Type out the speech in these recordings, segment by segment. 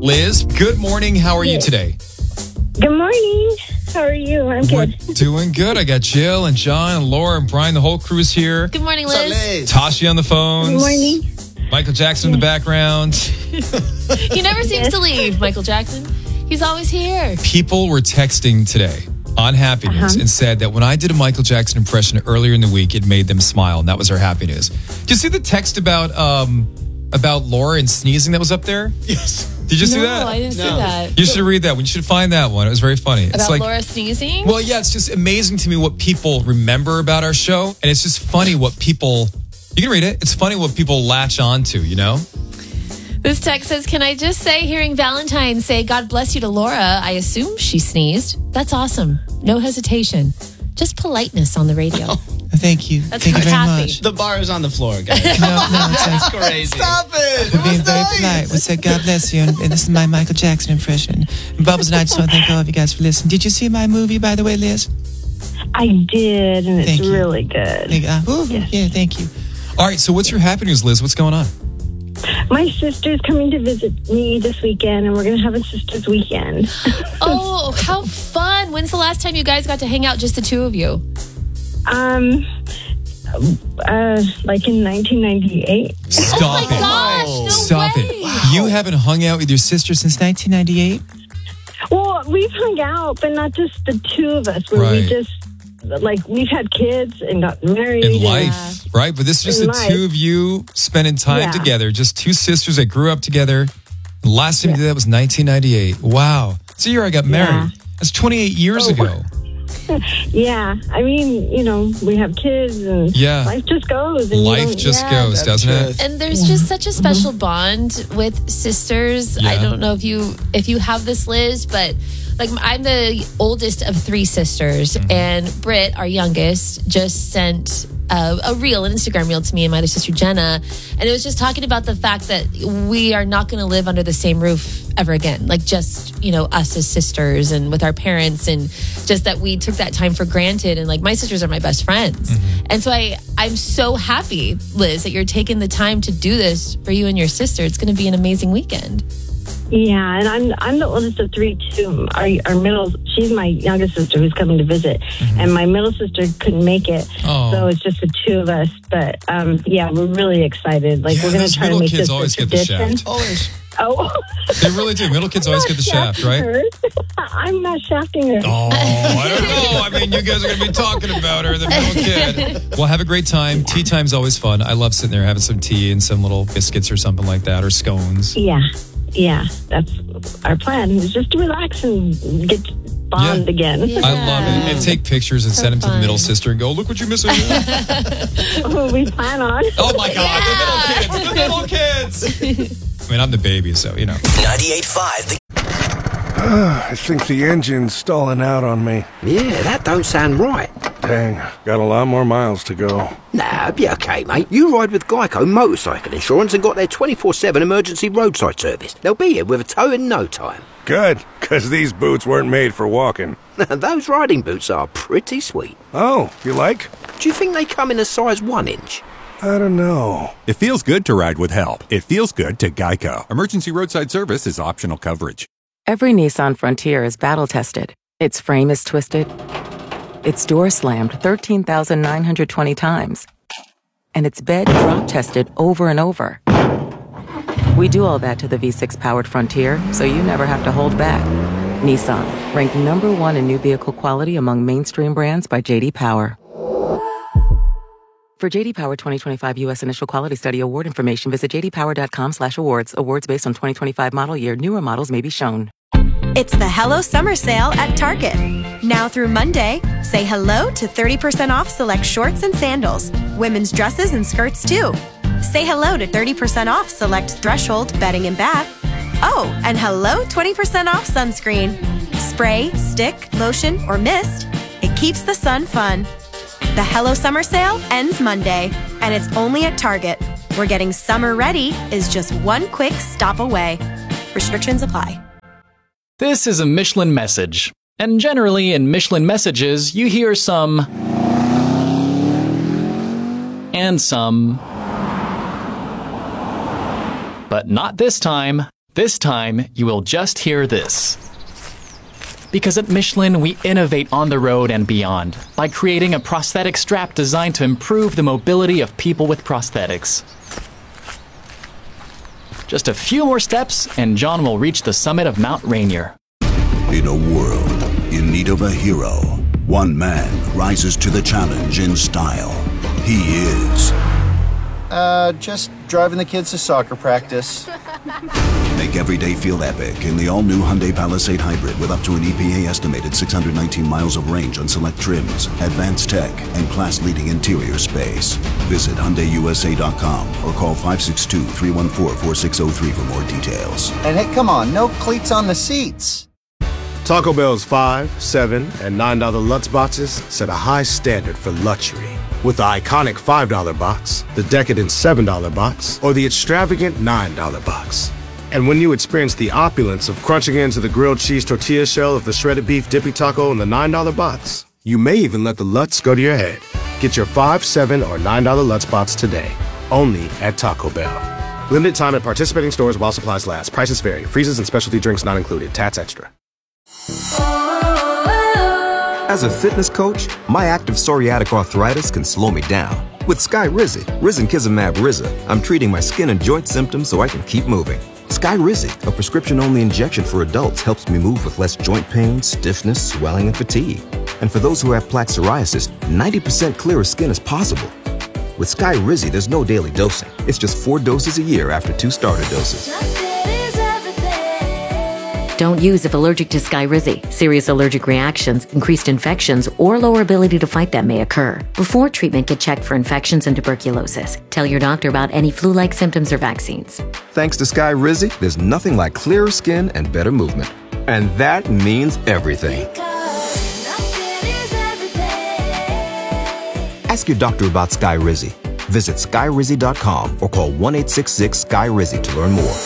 Liz, good morning. How are you today? Good morning. How are you? I'm good. We're doing good. I got Jill and John and Laura and Brian. The whole crew's here. Good morning, Liz. Tashi on the phones. Good morning. Michael Jackson in the background. He never seems to leave, Michael Jackson. He's always here. People were texting today on Happy News and said that when I did a Michael Jackson impression earlier in the week, it made them smile, and that was our Happy News. Did you see the text about Laura and sneezing that was up there? Yes. Did you see No, that? I didn't see that. You should read that one. You should find that one. It was very funny. About Laura sneezing? Well, yeah, it's just amazing to me what people remember about our show. And it's just funny what people, you can read it. It's funny what people latch on to, you know? This text says, can I just say, hearing Valentine say, God bless you to Laura, I assume she sneezed. That's awesome. No hesitation. Just politeness on the radio. Thank you. That's Thank you very happy. much. The bar is on the floor, guys. No, it's Crazy. Stop it. We're being very polite. We said, God bless you. And this is my Michael Jackson impression. And Bubbles and I just want to thank all of you guys for listening. Did you see my movie, by the way, Liz? I did, and it's Thank you. really good. Yeah, thank you. All right, so what's your Happy News, Liz? What's going on? My sister's coming to visit me this weekend, and we're going to have a sister's weekend. Oh, how fun. When's the last time you guys got to hang out, just the two of you? Like in 1998. Stop Oh my it. gosh, no Stop way. it. You haven't hung out with your sister since 1998? Well, we've hung out, but not just the two of us. Where Right. we just, like, we've had kids and got married. in and- life, right? But this is just In the life. two of you spending time Yeah. together, just two sisters that grew up together. The last time you did that was 1998. Wow. It's the year I got married. That's 28 years ago. Yeah, I mean, you know, we have kids, and Yeah. life just goes. And you Life don't- just yeah, goes, doesn't it? And there's just such a special bond with sisters. I Yeah. don't know if you have this, Liz, but like I'm the oldest of three sisters, and Britt, our youngest, just sent an Instagram reel to me and my other sister Jenna, and it was just talking about the fact that we are not going to live under the same roof ever again. Like just us as sisters and with our parents, and just that we took that time for granted. And like my sisters are my best friends, and so I'm so happy, Liz, that you're taking the time to do this for you and your sister. It's going to be an amazing weekend. Yeah, and I'm the oldest of three too. Our middle, she's my youngest sister who's coming to visit, and my middle sister couldn't make it, Oh. so it's just the two of us. But yeah, we're really excited. Like Yeah, we're going those to try to middle make kids this always a get the tradition. shaft. Always. Oh, They really do. Middle kids always get the shaft, right? her. I'm not shafting her. Oh, I don't know. I mean, you guys are going to be talking about her, the middle kid. Well, have a great time. Tea time's always fun. I love sitting there having some tea and some little biscuits or something like that, or scones. Yeah, that's our plan. Is just to relax and get to bond again. Yeah. I love it. And take pictures and So send them to the fun. middle sister and go, look what you're missing. We plan on. Oh, my God. The middle kids. I mean, I'm the baby, so, 98.5. I think the engine's stalling out on me. Yeah, that don't sound right. Dang, got a lot more miles to go. Nah, be okay, mate. You ride with Geico Motorcycle Insurance and got their 24/7 emergency roadside service. They'll be here with a tow in no time. Good, because these boots weren't made for walking. Those riding boots are pretty sweet. Oh, you like? Do you think they come in a size 1 inch? I don't know. It feels good to ride with help. It feels good to Geico. Emergency roadside service is optional coverage. Every Nissan Frontier is battle-tested. Its frame is twisted. Its door slammed 13,920 times. And its bed drop-tested over and over. We do all that to the V6-powered Frontier, so you never have to hold back. Nissan, ranked #1 in new vehicle quality among mainstream brands by J.D. Power. For J.D. Power 2025 U.S. Initial Quality Study award information, visit jdpower.com/awards. Awards based on 2025 model year. Newer models may be shown. It's the Hello Summer Sale at Target. Now through Monday, say hello to 30% off select shorts and sandals. Women's dresses and skirts too. Say hello to 30% off select Threshold bedding and bath. Oh, and hello 20% off sunscreen. Spray, stick, lotion, or mist. It keeps the sun fun. The Hello Summer Sale ends Monday, and it's only at Target, where getting summer ready is just one quick stop away. Restrictions apply. This is a Michelin message. And generally in Michelin messages, you hear some and some. But not this time. This time, you will just hear this. Because at Michelin, we innovate on the road and beyond by creating a prosthetic strap designed to improve the mobility of people with prosthetics. Just a few more steps, and John will reach the summit of Mount Rainier. In a world in need of a hero, one man rises to the challenge in style. He is... just driving the kids to soccer practice. Make every day feel epic in the all-new Hyundai Palisade Hybrid with up to an EPA-estimated 619 miles of range on select trims, advanced tech, and class-leading interior space. Visit HyundaiUSA.com or call 562-314-4603 for more details. And hey, come on, no cleats on the seats. Taco Bell's $5, $7, and $9 Lutz boxes set a high standard for luxury. With the iconic $5 box, the decadent $7 box, or the extravagant $9 box. And when you experience the opulence of crunching into the grilled cheese tortilla shell of the shredded beef dippy taco in the $9 box, you may even let the Lutz go to your head. Get your $5, $7, or $9 Lutz box today, only at Taco Bell. Limited time at participating stores while supplies last. Prices vary. Freezes and specialty drinks not included. Tats extra. As a fitness coach, my active psoriatic arthritis can slow me down. With Skyrizi, Risankizumab Riza, I'm treating my skin and joint symptoms so I can keep moving. Skyrizi, a prescription-only injection for adults, helps me move with less joint pain, stiffness, swelling, and fatigue. And for those who have plaque psoriasis, 90% clearer skin is possible. With Skyrizi, there's no daily dosing. It's just 4 doses a year after 2 starter doses. Don't use if allergic to Skyrizi. Serious allergic reactions, increased infections, or lower ability to fight them may occur. Before treatment, get checked for infections and tuberculosis. Tell your doctor about any flu-like symptoms or vaccines. Thanks to Skyrizi, there's nothing like clearer skin and better movement. And that means everything. Ask your doctor about Skyrizi. Visit Skyrizi.com or call 1-866-SKY-RIZI to learn more.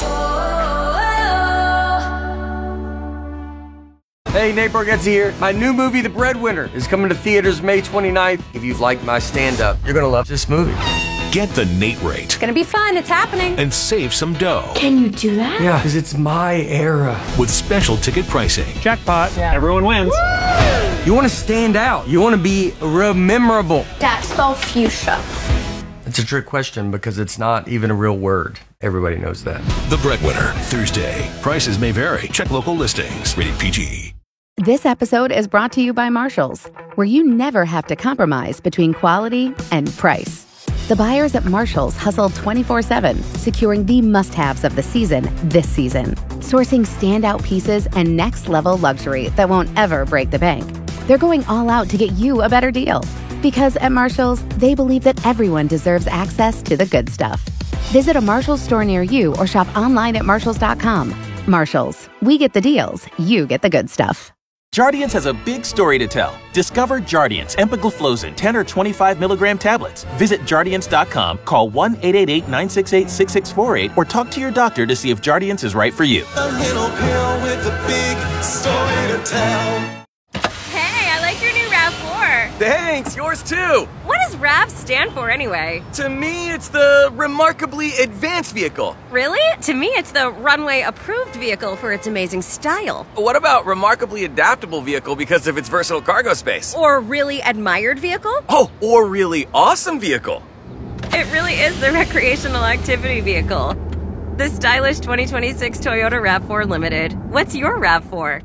Hey, Nate Bargatze here. My new movie, The Breadwinner, is coming to theaters May 29th. If you've liked my stand-up, you're gonna love this movie. Get the Nate rate. It's gonna be fun. It's happening. And save some dough. Can you do that? Yeah, because it's my era. With special ticket pricing. Jackpot. Yeah. Everyone wins. Woo! You want to stand out. You want to be memorable. Dad, spell fuchsia. It's a trick question because it's not even a real word. Everybody knows that. The Breadwinner, Thursday. Prices may vary. Check local listings. Rated PG. This episode is brought to you by Marshalls, where you never have to compromise between quality and price. The buyers at Marshalls hustle 24/7, securing the must-haves of the season this season, sourcing standout pieces and next-level luxury that won't ever break the bank. They're going all out to get you a better deal, because at Marshalls, they believe that everyone deserves access to the good stuff. Visit a Marshalls store near you or shop online at Marshalls.com. Marshalls, we get the deals, you get the good stuff. Jardiance has a big story to tell. Discover Jardiance empagliflozin 10 or 25 milligram tablets. Visit Jardiance.com, call 1-888-968-6648, or talk to your doctor to see if Jardiance is right for you. A little pill with a big story to tell. Hey, I like your new RAV4. Thanks, yours too. What does RAV stand for anyway? To me, it's the Remarkably Advanced Vehicle. Really? To me, it's the Runway Approved Vehicle for its amazing style. What about Remarkably Adaptable Vehicle because of its versatile cargo space? Or Really Admired Vehicle? Oh, or Really Awesome Vehicle. It really is the Recreational Activity Vehicle. The stylish 2026 Toyota RAV4 Limited. What's your RAV4?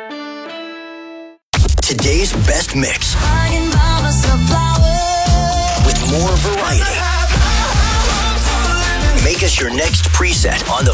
Today's best mix. With more variety. Make us your next preset on the